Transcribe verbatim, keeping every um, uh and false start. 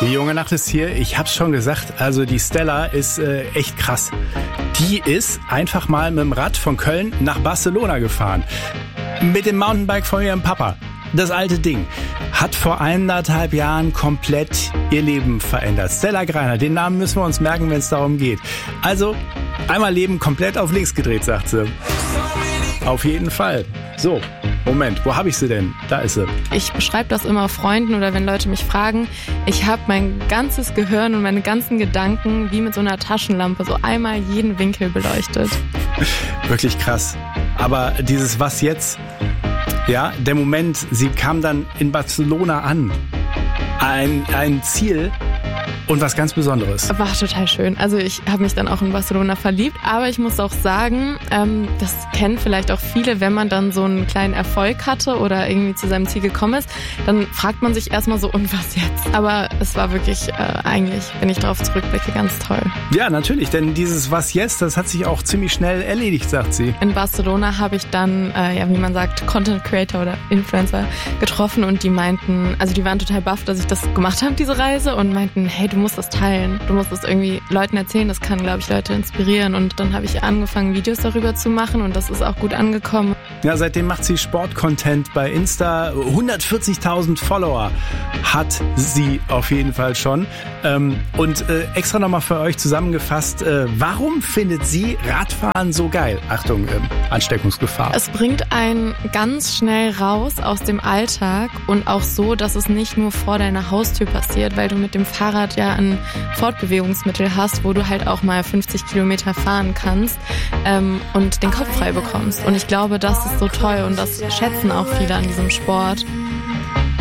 Die junge Nacht ist hier. Ich hab's schon gesagt, also die Stella ist äh, echt krass. Die ist einfach mal mit dem Rad von Köln nach Barcelona gefahren. Mit dem Mountainbike von ihrem Papa. Das alte Ding. Hat vor eineinhalb Jahren komplett ihr Leben verändert. Stella Greiner, den Namen müssen wir uns merken, wenn es darum geht. Also, einmal Leben komplett auf links gedreht, sagt sie. Auf jeden Fall. So, Moment, wo habe ich sie denn? Da ist sie. Ich beschreibe das immer Freunden oder wenn Leute mich fragen. Ich habe mein ganzes Gehirn und meine ganzen Gedanken wie mit so einer Taschenlampe so einmal jeden Winkel beleuchtet. Wirklich krass. Aber dieses Was jetzt? Ja, der Moment, sie kam dann in Barcelona an. Ein, ein Ziel und was ganz Besonderes. War total schön. Also ich habe mich dann auch in Barcelona verliebt, aber ich muss auch sagen, ähm, das kennen vielleicht auch viele, wenn man dann so einen kleinen Erfolg hatte oder irgendwie zu seinem Ziel gekommen ist, dann fragt man sich erstmal so, und was jetzt? Aber es war wirklich äh, eigentlich, wenn ich darauf zurückblicke, ganz toll. Ja, natürlich, denn dieses Was jetzt, das hat sich auch ziemlich schnell erledigt, sagt sie. In Barcelona habe ich dann, äh, ja, wie man sagt, Content Creator oder Influencer getroffen und die meinten, also die waren total baff, dass ich das gemacht habe, diese Reise, und meinten, hey, du musst das teilen, du musst das irgendwie Leuten erzählen, das kann, glaube ich, Leute inspirieren. Und dann habe ich angefangen, Videos darüber zu machen und das ist auch gut angekommen. Ja, seitdem macht sie Sportcontent bei Insta. hundertvierzigtausend Follower hat sie auf jeden Fall schon. Ähm, und äh, extra nochmal für euch zusammengefasst, äh, warum findet sie Radfahren so geil? Achtung, ähm, Ansteckungsgefahr. Es bringt einen ganz schnell raus aus dem Alltag und auch so, dass es nicht nur vor deiner Haustür passiert, weil du mit dem Fahrrad ja ein Fortbewegungsmittel hast, wo du halt auch mal fünfzig Kilometer fahren kannst ähm, und den Kopf frei bekommst. Und ich glaube, das ist so toll und das schätzen auch viele an diesem Sport.